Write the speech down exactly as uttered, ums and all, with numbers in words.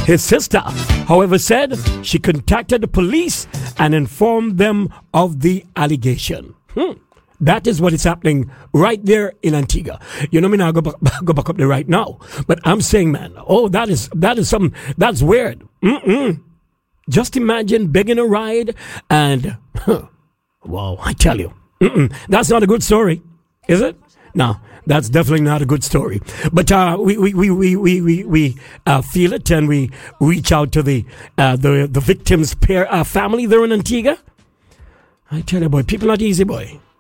His sister, however, said she contacted the police and informed them of the allegation. Hmm. That is what is happening right there in Antigua. You know, me now go back, go back up there right now. But I'm saying, man, oh, that is that is something that's weird. Mm-mm. Just imagine begging a ride and, huh, wow, I tell you, mm-mm, that's not a good story, is it? No, that's definitely not a good story. But uh, we we we we we we, we uh, feel it, and we reach out to the uh, the the victim's pair uh, family there in Antigua. I tell you, boy, people not easy, boy.